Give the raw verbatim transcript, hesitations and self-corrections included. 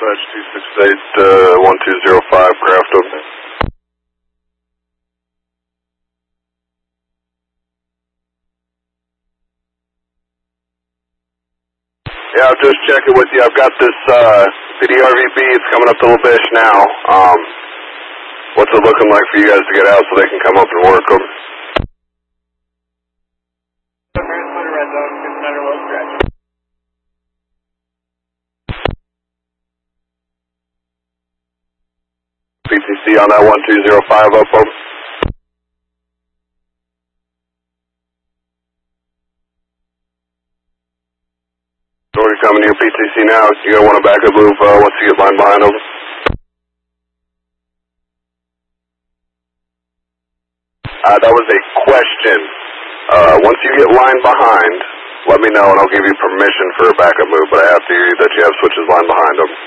Dispatch two six eight, uh, one two zero five, craft opening. Yeah, I'm just checking with you. I've got this, uh, the D R V B. It's coming up to La Biche now. Um, what's it looking like for you guys to get out so they can come up and work them? Red zone, six hundred low stretch. P T C on that one two zero five up, over. Already coming to your P T C now. You gonna want to back up move uh, once you get line behind them. Uh, that was a question. Uh, once you get line behind, let me know and I'll give you permission for a backup move, but I have to hear that you have switches line behind them.